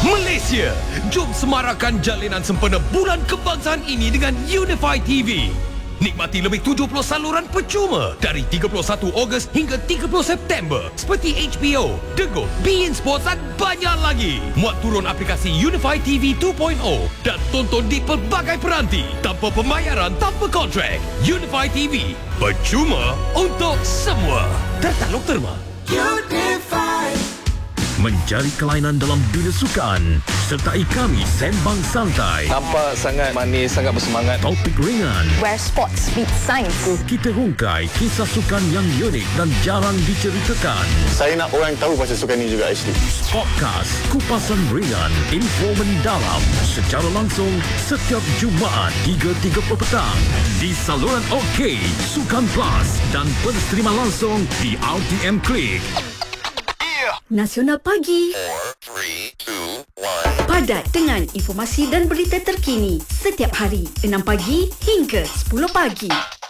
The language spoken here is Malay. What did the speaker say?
Malaysia, jom semarakkan jalinan sempena Bulan Kebangsaan ini dengan Unify TV. Nikmati lebih 70 saluran percuma dari 31 Ogos hingga 30 September seperti HBO, Dego, beIN Sports dan banyak lagi. Muat turun aplikasi Unify TV 2.0 dan tonton di pelbagai peranti tanpa pembayaran, tanpa kontrak. Unify TV, percuma untuk semua. Tertaluk terma. Unify. Mencari kelainan dalam dunia sukan. Sertai kami sembang santai. Nampak sangat manis, sangat bersemangat. Topik ringan. Where sports meet science. Kita hungkai kisah sukan yang unik dan jarang diceritakan. Saya nak orang tahu pasal sukan ini juga actually. Podcast kupasan ringan, info mendalam secara langsung setiap Jumaat 3.30 petang di saluran OK, Sukan Plus dan penstrima langsung di RTM Klik. Nasional Pagi. 4, 3, 2, 1. Padat dengan informasi dan berita terkini setiap hari 6 pagi hingga 10 pagi.